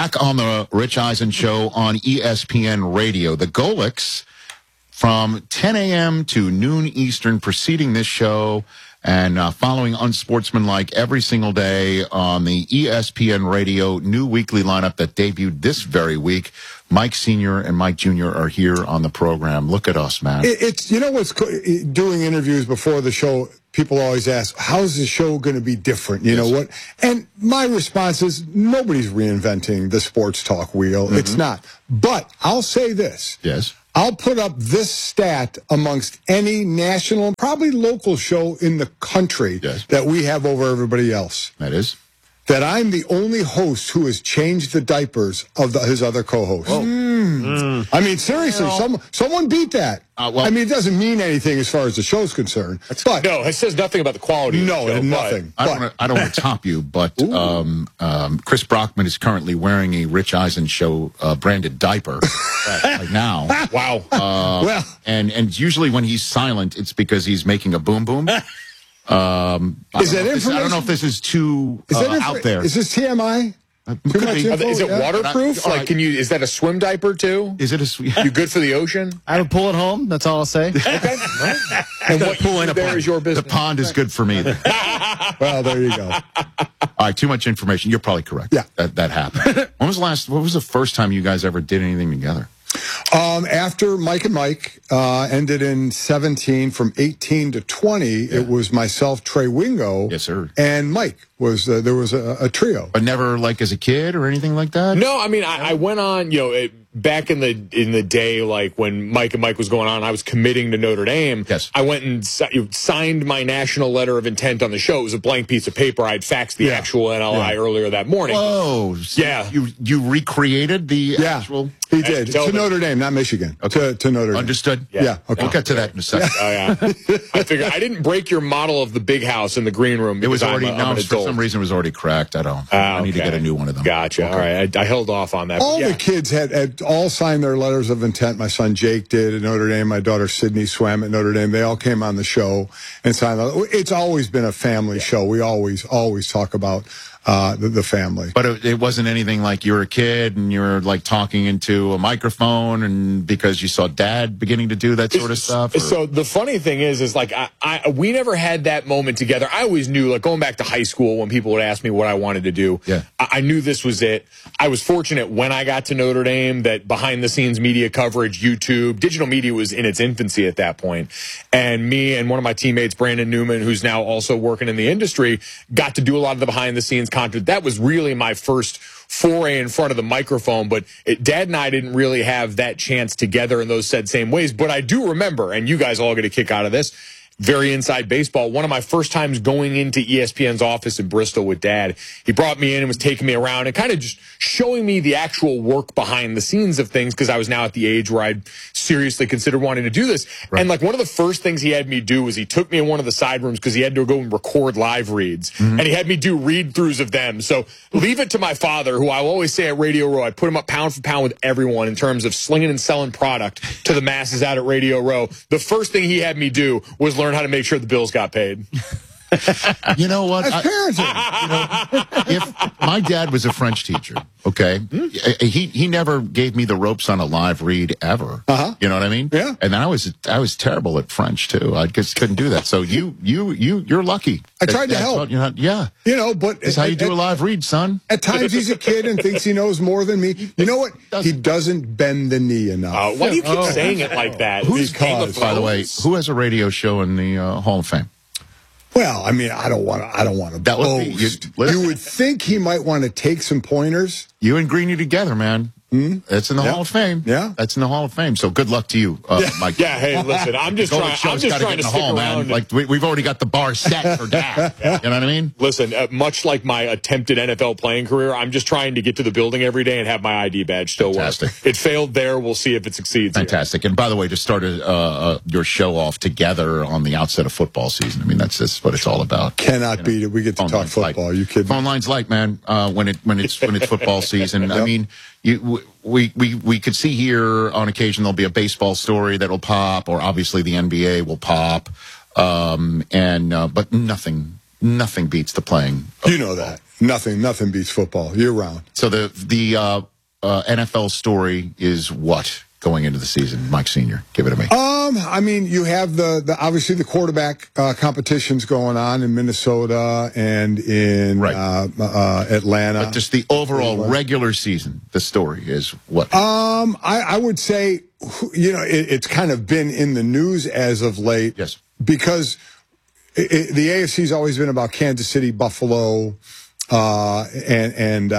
Back on the Rich Eisen Show on ESPN Radio. The Golics from 10 a.m. to noon Eastern preceding this show and following Unsportsmanlike every single day on the ESPN Radio new weekly lineup that debuted this very week. Mike Sr. and Mike Jr. are here on the program. Look at us, man. It's you know what's doing interviews before the show, people always ask, how's the show going to be different? You know what? And my response is, nobody's reinventing the sports talk wheel. Mm-hmm. It's not. But I'll say this. Yes. I'll put up this stat amongst any national and probably local show in the country that we have over everybody else. That is? That I'm the only host who has changed the diapers of his other co-hosts. I mean, seriously, someone beat that. I mean, it doesn't mean anything as far as the show's concerned. But no, it says nothing about the quality of the show. Nothing. I don't want to top you, but Chris Brockman is currently wearing a Rich Eisen Show branded diaper right now. Wow. Well, and usually when he's silent, it's because he's making a boom boom. Is that information? I don't know if this is too out there. Is this TMI? Could be. Is it waterproof? Like, can you? Is that a swim diaper too? Is it a? You good for the ocean? I have a pool at home. That's all I'll say. Okay. And what you do there is your business. The pond is good for me. Well, there you go. All right, too much information. You're probably correct. Yeah, that happened. What was the first time you guys ever did anything together? After Mike and Mike ended in 17, from 18 to 20, it was myself, Trey Wingo, yes, sir, and Mike. There was a trio, but never like as a kid or anything like that. No, I mean I went on, back in the day, like when Mike and Mike was going on, I was committing to Notre Dame. Yes, I went and signed my national letter of intent on the show. It was a blank piece of paper. I'd faxed the actual NLI earlier that morning. Oh, so yeah. You recreated the actual. He did to Notre Dame, not Michigan. Okay. To Notre Dame. Understood. Yeah. Okay. We'll get to that in a second. Oh yeah. I figured I didn't break your model of the big house in the green room. It was already for some reason it was already cracked. I need to get a new one of them. Gotcha. Okay. All right. I held off on that. All the kids had all signed their letters of intent. My son Jake did at Notre Dame. My daughter Sydney swam at Notre Dame. They all came on the show and signed. It's always been a family show. We always talk about the family. But it wasn't anything like you were a kid and you were like talking into a microphone and because you saw Dad beginning to do that sort of stuff? Or? So the funny thing is like we never had that moment together. I always knew, like going back to high school when people would ask me what I wanted to do, I knew this was it. I was fortunate when I got to Notre Dame that behind the scenes media coverage, YouTube, digital media was in its infancy at that point. And me and one of my teammates, Brandon Newman, who's now also working in the industry, got to do a lot of the behind the scenes content. That was really my first foray in front of the microphone, but Dad and I didn't really have that chance together in those same ways. But I do remember, and you guys all get a kick out of this, very inside baseball, one of my first times going into ESPN's office in Bristol with Dad, he brought me in and was taking me around and kind of just showing me the actual work behind the scenes of things, because I was now at the age where I'd seriously considered wanting to do this. Right. And like one of the first things he had me do was he took me in one of the side rooms because he had to go and record live reads. And he had me do read-throughs of them. So leave it to my father, who I always say at Radio Row, I put him up pound for pound with everyone in terms of slinging and selling product to the masses out at Radio Row. The first thing he had me do was learn how to make sure the bills got paid. You know what? That's parenting. If my dad was a French teacher, okay, he never gave me the ropes on a live read ever. You know what I mean? Yeah. And I was terrible at French too. I just couldn't do that. So you're lucky. I tried to help. But it's how you do a live read, son. At times he's a kid and thinks he knows more than me. You know what? He doesn't bend the knee enough. Why do you keep saying it like that? By the way, who has a radio show in the Hall of Fame? Well, I mean, I don't want to boast. You would think he might want to take some pointers. You and Greeny together, man. That's in the Hall of Fame. Yeah, that's in the Hall of Fame. So good luck to you, Mike. Yeah, hey, listen, I'm just trying to stick around, man. Like we've already got the bar set for Dad. You know what I mean? Listen, much like my attempted NFL playing career, I'm just trying to get to the building every day and have my ID badge still work. It failed there. We'll see if it succeeds. Fantastic. Here. And by the way, to start your show off together on the outset of football season, I mean that's what it's all about. Cannot beat it. We get to talk football. You kidding? Phone lines man. When it's football season. I mean. We could see here on occasion there'll be a baseball story that'll pop, or obviously the NBA will pop, but nothing beats the playing. You know that. Nothing beats football year round. So the NFL story is what going into the season, Mike Senior? Give it to me. I mean, you have the obviously the quarterback competitions going on in Minnesota and in Atlanta. But just the overall regular season, the story is what? I would say, it's kind of been in the news as of late. Yes. Because the AFC's always been about Kansas City, Buffalo, and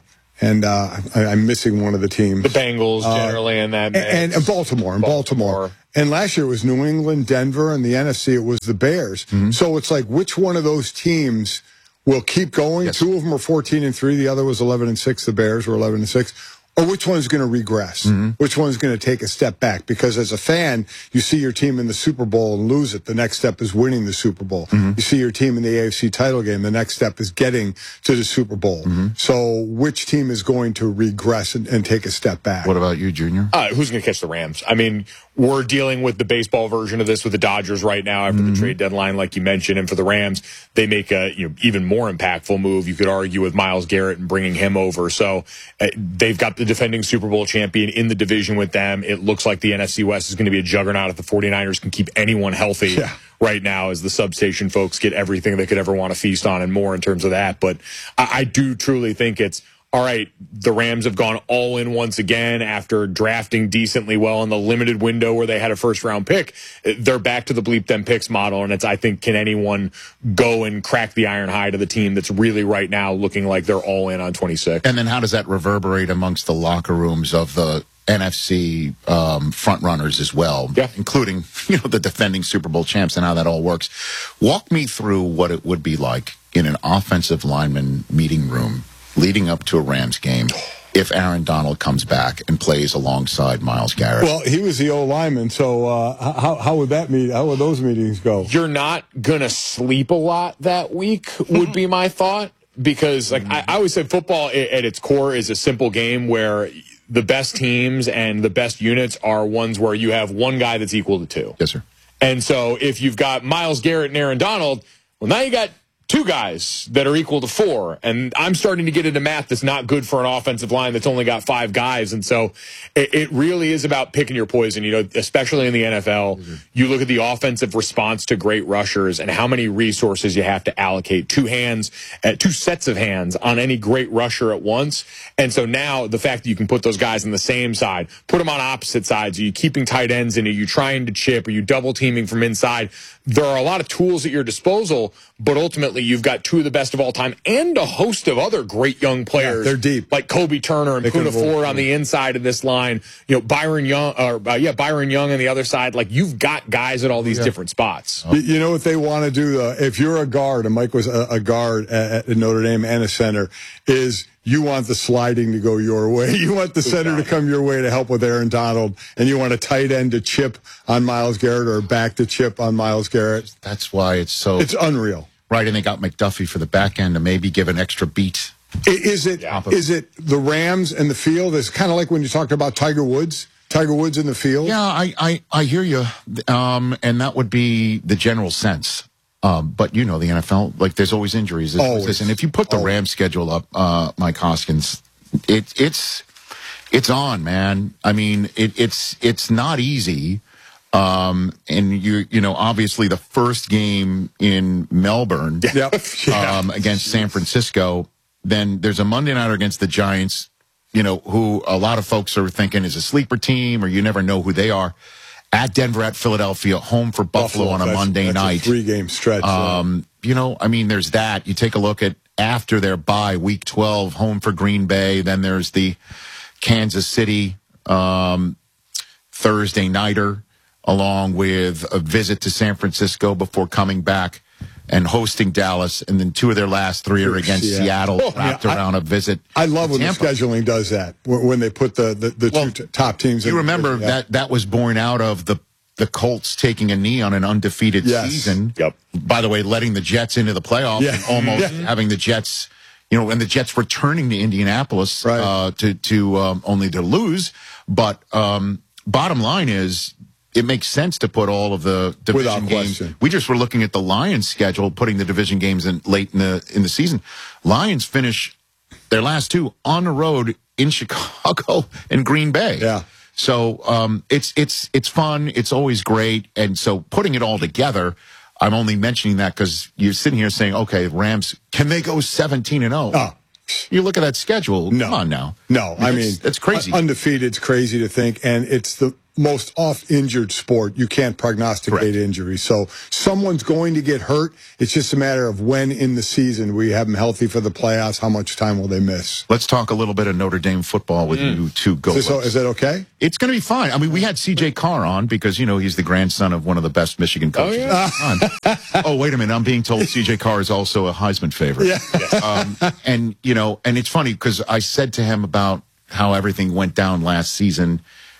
I'm missing one of the teams. The Bengals generally in that mix. And Baltimore. And last year it was New England, Denver, and the NFC it was the Bears. Mm-hmm. So it's like, which one of those teams will keep going? Yes. Two of them are 14-3. The other was 11-6. The Bears were 11-6. Or which one's going to regress? Mm-hmm. Which one's going to take a step back? Because as a fan, you see your team in the Super Bowl and lose it. The next step is winning the Super Bowl. Mm-hmm. You see your team in the AFC title game. The next step is getting to the Super Bowl. Mm-hmm. So which team is going to regress and take a step back? What about you, Junior? Who's going to catch the Rams? I mean, we're dealing with the baseball version of this with the Dodgers right now after the trade deadline, like you mentioned. And for the Rams, they make a even more impactful move, you could argue, with Myles Garrett and bringing him over. So they've got the defending Super Bowl champion in the division with them. It looks like the NFC West is going to be a juggernaut if the 49ers can keep anyone healthy right now, as the substation folks get everything they could ever want to feast on and more in terms of that. But I do truly think it's, all right, the Rams have gone all in once again after drafting decently well in the limited window where they had a first-round pick. They're back to the bleep them picks model, and it's, I think, can anyone go and crack the iron hide of the team that's really right now looking like they're all in on 26? And then how does that reverberate amongst the locker rooms of the NFC front runners as well, including the defending Super Bowl champs, and how that all works? Walk me through what it would be like in an offensive lineman meeting room leading up to a Rams game if Aaron Donald comes back and plays alongside Myles Garrett. Well, he was the old lineman, so how would those meetings go? You're not gonna sleep a lot that week, would be my thought, because I always said football at its core is a simple game where the best teams and the best units are ones where you have one guy that's equal to two. Yes, sir. And so if you've got Myles Garrett and Aaron Donald, well, now you got two guys that are equal to four. And I'm starting to get into math that's not good for an offensive line that's only got five guys. And so it really is about picking your poison, especially in the NFL. Mm-hmm. You look at the offensive response to great rushers and how many resources you have to allocate. Two sets of hands on any great rusher at once. And so now the fact that you can put those guys on the same side, put them on opposite sides, are you keeping tight ends in? Are you trying to chip? Are you double teaming from inside? There are a lot of tools at your disposal, but ultimately you've got two of the best of all time and a host of other great young players. Yeah, they're deep. Like Kobe Turner and Poona Ford on the inside of this line. Byron Young on the other side. Like, you've got guys at all these different spots. You know what they want to do, if you're a guard, and Mike was a guard at Notre Dame and a center, is you want the sliding to go your way. You want the center to come your way to help with Aaron Donald, and you want a tight end to chip on Myles Garrett or back to chip on Myles Garrett. That's why it's unreal. Right, and they got McDuffie for the back end to maybe give an extra beat. Is it the Rams and the field? It's kind of like when you talked about Tiger Woods in the field. Yeah, I hear you, and that would be the general sense. But the NFL, like, there's always injuries. Always. And if you put the Rams schedule up, Mike Hoskins, it's on, man. I mean, it's not easy. And obviously the first game in Melbourne against San Francisco, then there's a Monday nighter against the Giants, who a lot of folks are thinking is a sleeper team, or you never know who they are. At Denver, at Philadelphia, home for Buffalo on a Monday night. A 3-game stretch. There's that. You take a look at after their bye, Week 12, home for Green Bay. Then there's the Kansas City Thursday nighter, along with a visit to San Francisco before coming back and hosting Dallas, and then two of their last three are against Seattle, wrapped around a visit. I love when Tampa. The scheduling does that, when they put the two top teams in. You remember that was born out of the Colts taking a knee on an undefeated season. Yep. By the way, letting the Jets into the playoffs and almost having the Jets, and the Jets returning to Indianapolis to only to lose. But bottom line is, it makes sense to put all of the division Without games. question. We just were looking at the Lions schedule, putting the division games in late in the season. Lions finish their last two on the road in Chicago and Green Bay. Yeah. So it's fun. It's always great. And so putting it all together, I'm only mentioning that because you're sitting here saying, okay, Rams, can they go 17-0? Oh. You look at that schedule. No. Come on now. No, I mean, it's crazy. Undefeated, it's crazy to think, and it's the most off-injured sport. You can't prognosticate Correct. injury. So someone's going to get hurt. It's just a matter of when in the season we have them healthy for the playoffs. How much time will they miss? Let's talk a little bit of Notre Dame football with you two Goats. Is that okay? It's going to be fine. I mean, we had C.J. Carr on because, he's the grandson of one of the best Michigan coaches. Oh, yeah. Oh, wait a minute. I'm being told C.J. Carr is also a Heisman favorite. Yeah. And it's funny because I said to him about how everything went down last season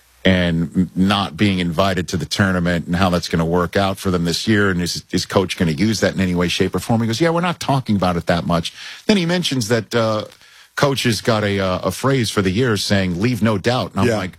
and not being invited to the tournament and how that's going to work out for them this year. And is coach going to use that in any way, shape, or form? He goes, yeah, we're not talking about it that much. Then he mentions that coach has got a phrase for the year saying, leave no doubt. And I'm like,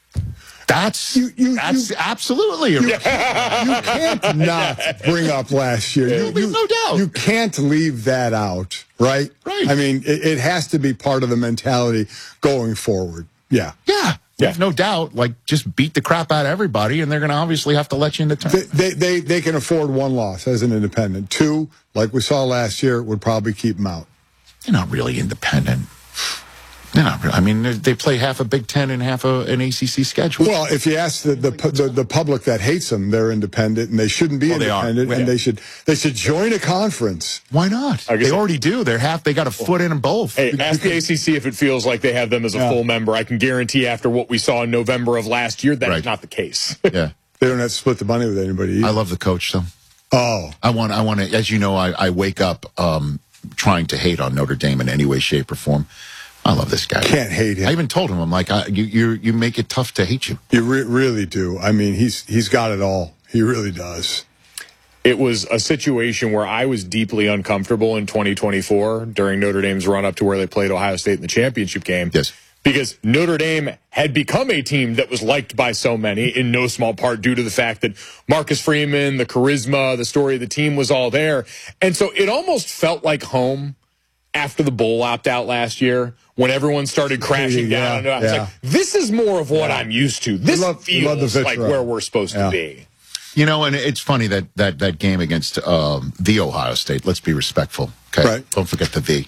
that's absolutely You can't not bring up last year. Leave no doubt. You can't leave that out, right? Right. I mean, it has to be part of the mentality going forward. Yeah. Yeah. There's no doubt, just beat the crap out of everybody, and they're going to obviously have to let you in the tournament. They can afford one loss as an independent. Two, like we saw last year, would probably keep them out. They're not really independent. They're not really. I mean, they play half a Big Ten and half an ACC schedule. Well, if you ask the public that hates them, they're independent, and they shouldn't be independent, and they should join a conference. Why not? They already do. They got a foot in them both. Hey, ask the ACC if it feels like they have them as a full member. I can guarantee after what we saw in November of last year, that's not the case. Yeah. They don't have to split the money with anybody either. I love the coach, though. Oh. I want to, as you know, I wake up trying to hate on Notre Dame in any way, shape, or form. I love this guy. Can't hate him. I even told him, I'm like, you make it tough to hate you. You really do. I mean, he's got it all. He really does. It was a situation where I was deeply uncomfortable in 2024 during Notre Dame's run up to where they played Ohio State in the championship game. Yes. Because Notre Dame had become a team that was liked by so many, in no small part due to the fact that Marcus Freeman, the charisma, the story of the team was all there. And so it almost felt like home after the bowl opt-out last year, when everyone started crashing down. I was like, this is more of what I'm used to. This feels like where we're supposed to be. And it's funny that game against the Ohio State, let's be respectful, okay? Right. Don't forget the V.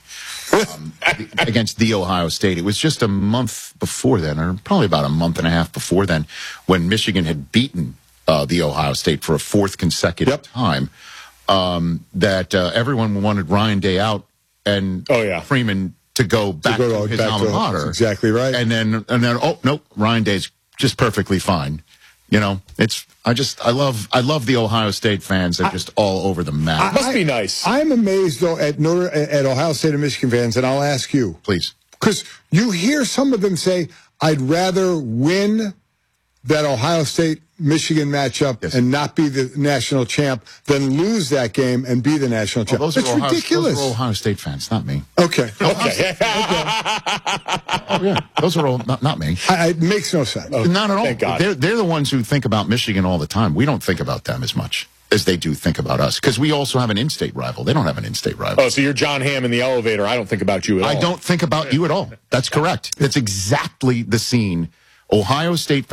Against the Ohio State. It was just a month before then, or probably about a month and a half before then, when Michigan had beaten the Ohio State for a fourth consecutive time, that everyone wanted Ryan Day out and Freeman to go back to his alma mater. That's exactly right. And then, oh, no, Ryan Day's just perfectly fine. I love the Ohio State fans. They're just all over the map. Must be nice. I'm amazed, though, at Ohio State and Michigan fans, and I'll ask you. Please. Because you hear some of them say, I'd rather win that Ohio State-Michigan matchup and not be the national champ than lose that game and be the national champ. That's ridiculous. Those are Ohio State fans, not me. Okay. Okay. Oh, yeah. Those are all not me. It makes no sense. Not at all. Thank God. They're the ones who think about Michigan all the time. We don't think about them as much as they do think about us, because we also have an in-state rival. They don't have an in-state rival. Oh, so you're John Hamm in the elevator. I don't think about you at all. I don't think about you at all. That's correct. That's exactly the scene. Ohio State,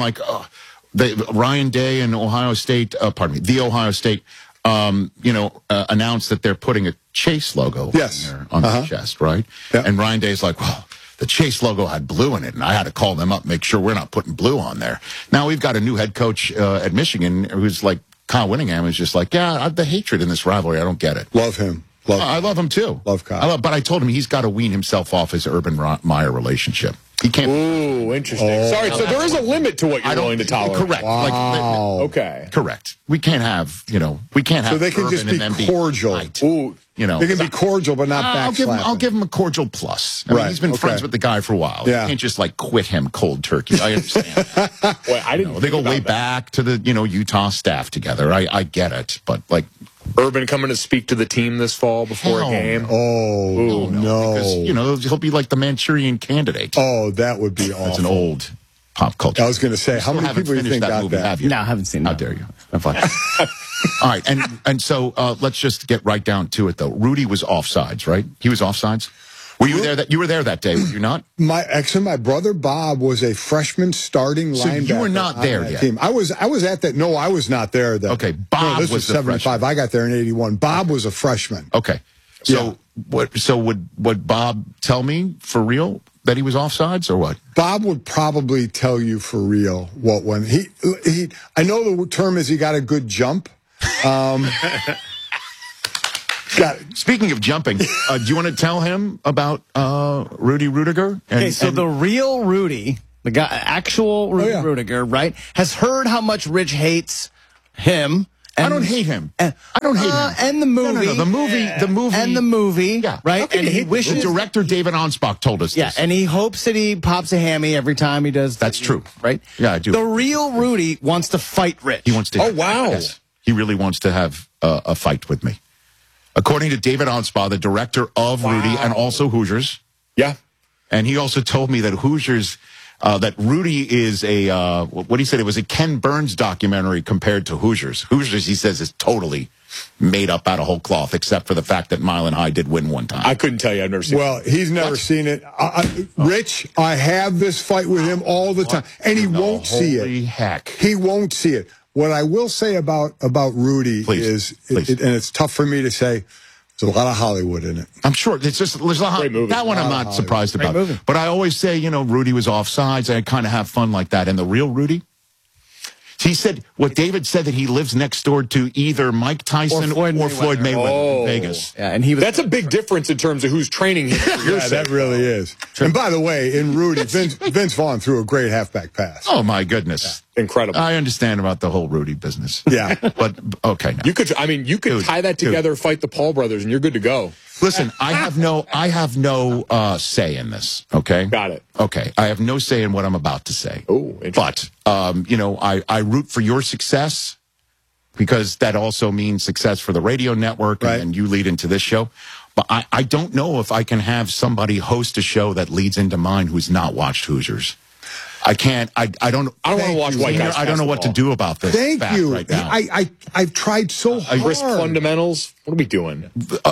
Ryan Day and Ohio State, the Ohio State, announced that they're putting a Chase logo on their chest, right? Yep. And Ryan Day's like, well, the Chase logo had blue in it, and I had to call them up, make sure we're not putting blue on there. Now we've got a new head coach at Michigan who's like, Kyle Whittingham is just like, the hatred in this rivalry, I don't get it. Love him. I love him too. Love Kyle. But I told him he's got to wean himself off his Urban Meyer relationship. He can't. Ooh, interesting. Sorry, so there is a limit to what you're willing to tolerate. Correct. Wow. Okay. Correct. We can't have, So they can just be cordial. Ooh. They can be cordial, but not backslapping. I'll give him a cordial plus. I mean, he's been friends with the guy for a while. Yeah. You can't just quit him cold turkey. I understand. Boy, I didn't. They go way back to the Utah staff together. I get it, but Urban coming to speak to the team this fall before a game. Oh, no. Because, he'll be like the Manchurian Candidate. Oh, that would be awful. That's an old pop culture. I was going to say, how many haven't people do you finished think got movie, that? have you? No, I haven't seen it. How dare you? All right, and so let's just get right down to it, though. Rudy was offsides, right? He was offsides. Were you there? You were there that day, were you not? My brother Bob was a freshman starting linebacker. You were not there yet. Team. I was at that. No, I was not there then. Okay, Bob this was 75. freshman. I got there in 81. Bob was a freshman. Okay, so would Bob tell me for real that he was offsides or what? Bob would probably tell you for real what when he. I know the term is he got a good jump. Speaking of jumping, do you want to tell him about Rudy Rudiger? Okay, so the real Rudy, the guy, actual Rudy Rudiger, right, has heard how much Rich hates him. I don't hate him. I don't hate him. And the movie. No, the movie. And the movie. Yeah. Right? And he wishes. The director, David Ansbach, told us this. And he hopes that he pops a hammy every time he does. That's true. Right? Yeah, I do. The real Rudy wants to fight Rich. He wants to. Oh, wow. Yes. He really wants to have a fight with me. According to David Ansbach, the director of Rudy and also Hoosiers. Yeah. And he also told me that Hoosiers, that Rudy is what he said, it was a Ken Burns documentary compared to Hoosiers. Hoosiers, he says, is totally made up out of whole cloth, except for the fact that Mile High did win one time. I couldn't tell you. I've never seen it. Well, he's never seen it. Rich, I have this fight with him all the time, and he won't see it. Holy heck. He won't see it. What I will say about Rudy is, and it's tough for me to say, there's a lot of Hollywood in it. I'm sure. It's just there's a lot. That one I'm not surprised about. But I always say, Rudy was offsides. I kind of have fun like that. And the real Rudy, he said what David said, that he lives next door to either Mike Tyson or Floyd Mayweather in Vegas. Yeah, and that's a big difference in terms of who's training him. Yeah, that really is. True. And by the way, in Rudy, Vince Vaughn threw a great halfback pass. Oh my goodness. Incredible. I understand about the whole Rudy business. Yeah. But okay. Now. You could tie that together, fight the Paul brothers, and you're good to go. Listen, I have no say in this. Okay. Got it. Okay. I have no say in what I'm about to say. Oh, but I root for your success, because that also means success for the radio network, and you lead into this show. But I don't know if I can have somebody host a show that leads into mine who's not watched Hoosiers. I can't. I don't want to watch white guys. I don't know what to do about this. Thank you. Right now. I've tried so hard. Risk fundamentals. What are we doing?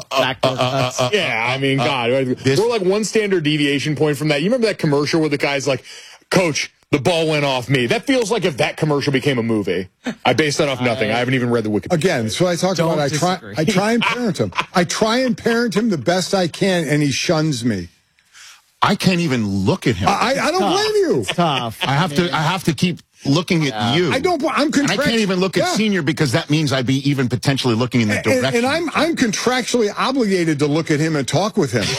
Yeah, I mean, God, we're like one standard deviation point from that. You remember that commercial where the guy's like, "Coach, the ball went off me." That feels like if that commercial became a movie. I based that off nothing. I haven't even read the Wikipedia. Again, so I talked about. I try and parent him. I try and parent him the best I can, and he shuns me. I can't even look at him. I don't blame you. It's tough. I have to keep looking at you. I'm contractually. I can't even look at Senior, because that means I'd be even potentially looking in the direction. And I'm contractually obligated to look at him and talk with him.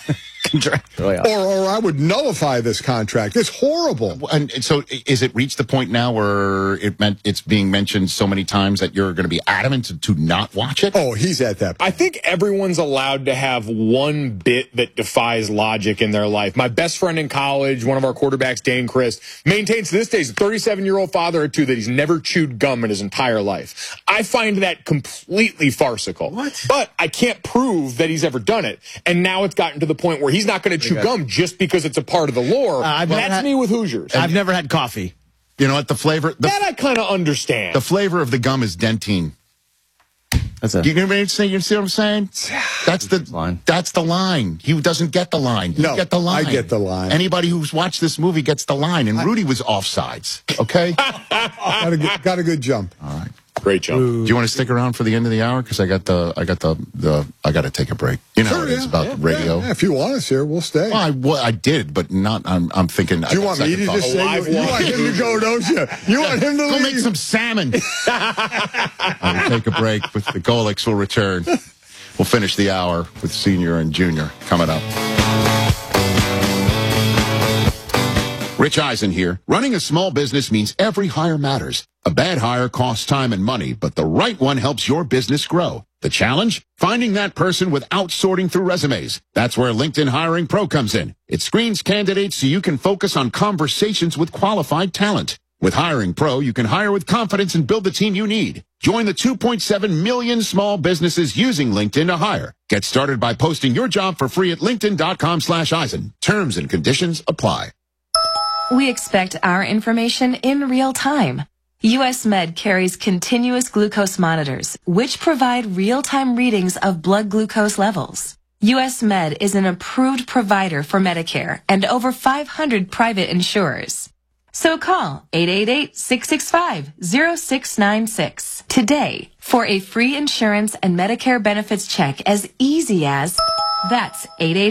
Or I would nullify this contract. It's horrible. And so, is it reached the point now where it's being mentioned so many times that you're going to be adamant to not watch it? Oh, he's at that point. I think everyone's allowed to have one bit that defies logic in their life. My best friend in college, one of our quarterbacks, Dane Christ, maintains to this day, he's a 37-year-old father of two, that he's never chewed gum in his entire life. I find that completely farcical. What? But I can't prove that he's ever done it. And now it's gotten to the point where he's not going to chew gum just because it's a part of the lore. That's me with Hoosiers. I've never had coffee. You know what? The flavor... that I kind of understand. The flavor of the gum is dentine. That's it. You see what I'm saying? That's the line. That's the line. He doesn't get the line. You get the line. I get the line. Anybody who's watched this movie gets the line. And Rudy was offsides. Okay? got a good jump. All right. Great jump. Do you want to stick around for the end of the hour? Because I got to take a break. You know how it is about radio. Yeah, if you want us here, we'll stay. Well, I did, but not. I'm thinking. Do you want me to just say? You want him to go, don't you? You want him to go leave? make some salmon. I will take a break, but the Golics will return. We'll finish the hour with Senior and Junior coming up. Rich Eisen here. Running a small business means every hire matters. A bad hire costs time and money, but the right one helps your business grow. The challenge? Finding that person without sorting through resumes. That's where LinkedIn Hiring Pro comes in. It screens candidates so you can focus on conversations with qualified talent. With Hiring Pro, you can hire with confidence and build the team you need. Join the 2.7 million small businesses using LinkedIn to hire. Get started by posting your job for free at linkedin.com/Eisen. Terms and conditions apply. We expect our information in real time. US Med carries continuous glucose monitors, which provide real-time readings of blood glucose levels. US Med is an approved provider for Medicare and over 500 private insurers. So call 888-665-0696 today for a free insurance and Medicare benefits check as easy as, that's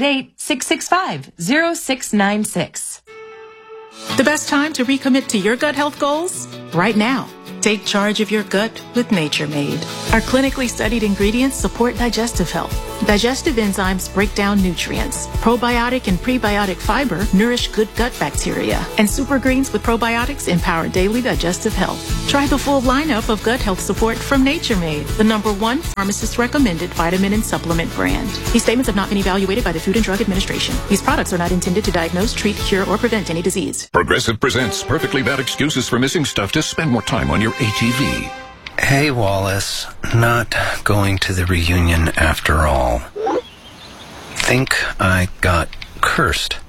888-665-0696. The best time to recommit to your gut health goals? Right now. Take charge of your gut with Nature Made. Our clinically studied ingredients support digestive health. Digestive enzymes break down nutrients. Probiotic and prebiotic fiber nourish good gut bacteria. And super greens with probiotics empower daily digestive health. Try the full lineup of gut health support from Nature Made, the #1 pharmacist-recommended vitamin and supplement brand. These statements have not been evaluated by the Food and Drug Administration. These products are not intended to diagnose, treat, cure, or prevent any disease. Progressive presents perfectly bad excuses for missing stuff to spend more time on your ATV. Hey, Wallace. Not going to the reunion after all. Think I got cursed.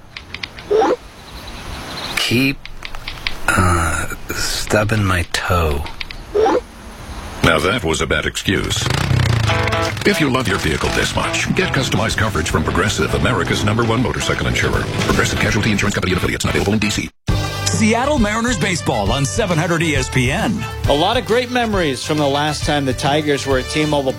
Keep, stubbing my toe. Now that was a bad excuse. If you love your vehicle this much, get customized coverage from Progressive, America's #1 motorcycle insurer. Progressive Casualty Insurance Company and affiliates, not available in D.C. Seattle Mariners baseball on 700 ESPN. A lot of great memories from the last time the Tigers were at T-Mobile